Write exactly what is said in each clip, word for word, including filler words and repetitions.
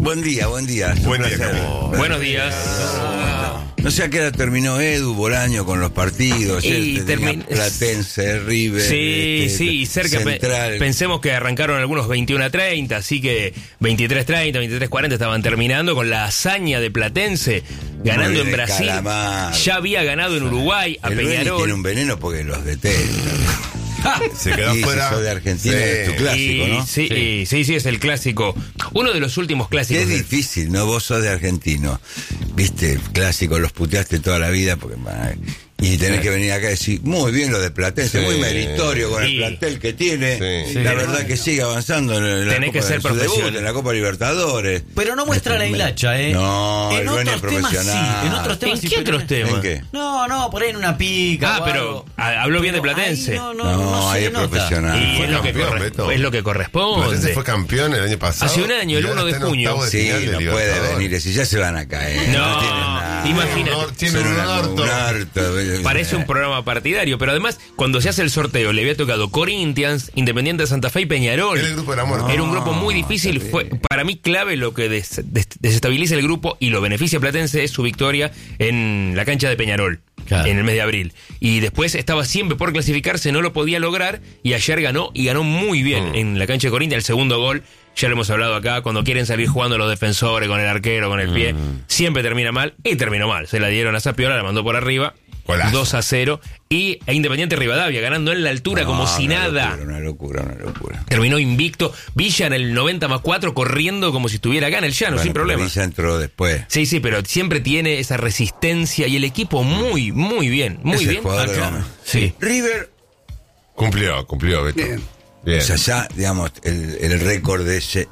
Buen día, buen día. Buen día, como... Buenos días. No sé a qué hora terminó Edu Bolaño con los partidos. Y este, termin... Platense, River. Sí, este, sí, cerca. Central. Pensemos que arrancaron algunos veintiuno a treinta, así que veintitrés treinta, veintitrés cuarenta estaban terminando con la hazaña de Platense, ganando en Brasil. Calamar. Ya había ganado en Uruguay a El Peñarol. Beni tiene un veneno porque los detesta. Se quedó y fuera. Si sos de Argentina, Sí. es tu clásico, Y, ¿no? sí, sí. sí, sí, es el clásico. Uno de los últimos Que clásicos. es del- difícil, ¿no? Vos sos de argentino. Viste, clásico, los puteaste toda la vida porque... bah, y tenés Sí. que venir acá y decir, muy bien lo de Platense, Sí. muy meritorio con Sí. el plantel que tiene. Sí. La Sí. verdad que sigue avanzando en la Tenés Copa, que ser en su debut, profesional. en la Copa Libertadores. Pero no muestra la hilacha, ¿eh? No, en el Beni es otros temas sí, profesional. en otros temas ¿En sí, qué pero- otros temas? ¿En qué? No, no, por ahí en una pica. Ah, o pero algo. a- habló bien de Pero Platense. ahí No, no, No, no, se ahí le es nota. profesional. Y Fue es lo, que campeón, corre- Beto. es lo que Platense corresponde. fue campeón el año pasado. Hace un año, el y ahora uno de está en junio. octavos de Sí, final de no puede Libertadores. venir, si ya se van a caer. No, tienen nada. imagínate. No, tienen Son un una- orto. un harto. Parece un programa partidario, pero además, cuando se hace el sorteo, le había tocado Corinthians, Independiente de Santa Fe y Peñarol. Era el grupo de la muerte. Era un grupo muy difícil. Fue para mí clave lo que des- des- desestabiliza el grupo y lo beneficia a Platense es su victoria en la cancha de Peñarol. Claro. En el mes de abril. Y después estaba siempre por clasificarse, no lo podía lograr. Y ayer ganó, y ganó muy bien Mm. en la cancha de Corinthians. El segundo gol, ya lo hemos hablado acá, cuando quieren salir jugando los defensores con el arquero, con el pie, siempre termina mal. Y terminó mal. Se la dieron a Zapiola, la mandó por arriba. Golazo. dos a cero. Y e Independiente Rivadavia, ganando en la altura No, como si una nada. Locura, una locura, una locura. Terminó invicto. Villa en el noventa más cuatro corriendo como si estuviera acá en el llano, Bueno, sin pero problema. Villa entró después. Sí, sí, pero siempre tiene esa resistencia y el equipo muy, muy bien. Muy Es el bien. jugador Acá. de la- Sí. River, Cumplió, cumplió, Beto. Bien. Bien. o sea, ya, digamos, el, el récord de ese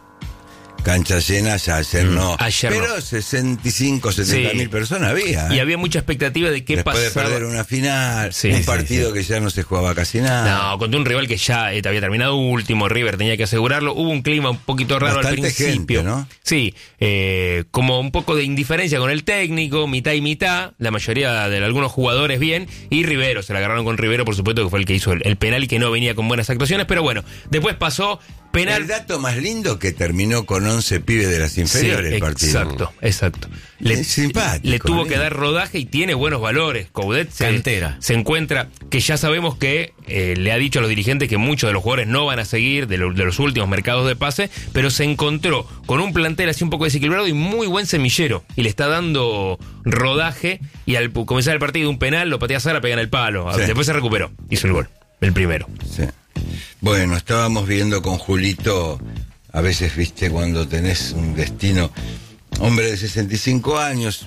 cancha llena, ya ayer no. ayer Pero no. sesenta y cinco, setenta Sí. mil personas había. Y ¿eh? había mucha expectativa de qué Después pasaba. de perder una final, Sí, un sí, partido que ya no se jugaba casi nada. No, contra un rival que ya eh, había terminado último, River tenía que asegurarlo. Hubo un clima un poquito raro Bastante al principio. gente, ¿no? Sí, eh, como un poco de indiferencia con el técnico, mitad y mitad, la mayoría de algunos jugadores bien, y Rivero, se la agarraron con Rivero, por supuesto, que fue el que hizo el, el penal y que no venía con buenas actuaciones, pero bueno, después pasó penal. El dato más lindo que terminó con once pibes de las inferiores Sí, el partido. exacto, exacto. Le, Es simpático, le tuvo ¿no? que dar rodaje y tiene buenos valores. Coudet se, Cantera. se encuentra, que ya sabemos que eh, le ha dicho a los dirigentes que muchos de los jugadores no van a seguir de, lo- de los últimos mercados de pase, pero se encontró con un plantel así un poco desequilibrado y muy buen semillero. Y le está dando rodaje y al pu- comenzar el partido un penal, lo patea Sara, pega en el palo. Sí. Después se recuperó, hizo el gol, el primero. Sí. Bueno, estábamos viendo con Julito, a veces, viste, cuando tenés un destino, hombre de sesenta y cinco años,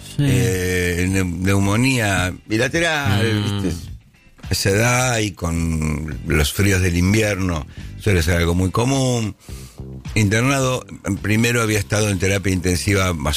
eh, neu- neumonía bilateral, viste, a esa edad y con los fríos del invierno, suele ser algo muy común. Internado, primero había estado en terapia intensiva más